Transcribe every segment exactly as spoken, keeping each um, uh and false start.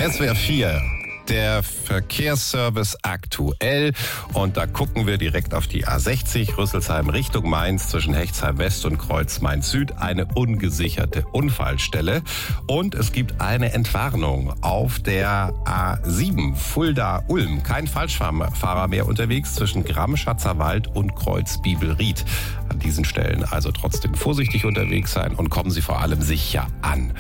S W R vier, der Verkehrsservice aktuell. Und da gucken wir direkt auf die A sechzig, Rüsselsheim Richtung Mainz, zwischen Hechtsheim West und Kreuz Mainz Süd. Eine ungesicherte Unfallstelle. Und es gibt eine Entwarnung auf der A sieben, Fulda-Ulm. Kein Falschfahrer mehr unterwegs zwischen Gramm-Schatzerwald und Kreuz Bibelried. An diesen Stellen also trotzdem vorsichtig unterwegs sein und kommen Sie vor allem sicher an.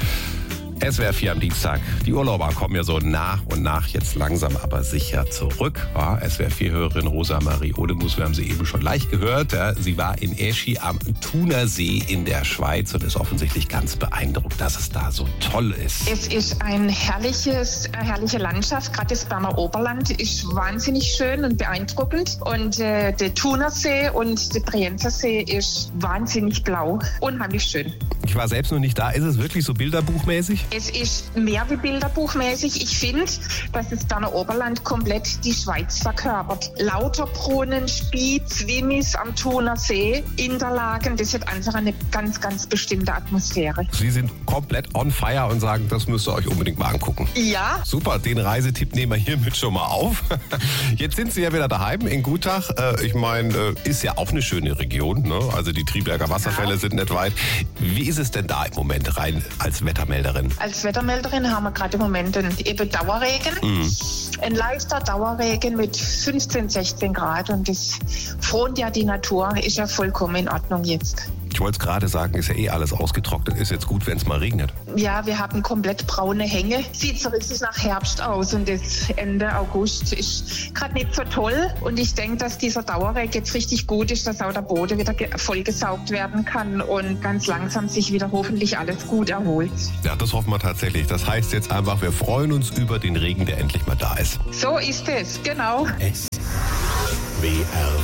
S W R vier am Dienstag. Die Urlauber kommen ja so nach und nach jetzt langsam aber sicher zurück. Ja, S W R vier-Hörerin Rosa-Marie Odemus, wir haben sie eben schon leicht gehört. Ja, sie war in Eschi am Thunersee in der Schweiz und ist offensichtlich ganz beeindruckt, dass es da so toll ist. Es ist ein herrliches, eine herrliche Landschaft. Gerade das Berner Oberland ist wahnsinnig schön und beeindruckend. Und äh, der Thunersee und der Brienzer See ist wahnsinnig blau. Unheimlich schön. Ich war selbst noch nicht da. Ist es wirklich so bilderbuchmäßig? Es ist mehr wie bilderbuchmäßig. Ich finde, dass das Berner Oberland komplett die Schweiz verkörpert. Lauter Brunnen, Spiez, Wimmis am Thunersee, Interlaken, das hat einfach eine ganz, ganz bestimmte Atmosphäre. Sie sind komplett on fire und sagen, das müsst ihr euch unbedingt mal angucken. Ja. Super, den Reisetipp nehmen wir hiermit schon mal auf. Jetzt sind Sie ja wieder daheim in Gutach. Ich meine, ist ja auch eine schöne Region, ne? Also die Triberger Wasserfälle ja. sind nicht weit. Wie ist es denn da im Moment rein als Wettermelderin? Als Wettermelderin haben wir gerade im Moment einen eben Dauerregen. Mhm. Ein leichter Dauerregen mit fünfzehn, sechzehn Grad und das front ja die Natur, ist ja vollkommen in Ordnung jetzt. Ich wollte es gerade sagen, ist ja eh alles ausgetrocknet. Ist jetzt gut, wenn es mal regnet. Ja, wir haben komplett braune Hänge. Sieht so richtig nach Herbst aus und das Ende August ist gerade nicht so toll. Und ich denke, dass dieser Dauerregen jetzt richtig gut ist, dass auch der Boden wieder vollgesaugt werden kann und ganz langsam sich wieder hoffentlich alles gut erholt. Ja, das hoffen wir tatsächlich. Das heißt jetzt einfach, wir freuen uns über den Regen, der endlich mal da ist. So ist es, genau. S W R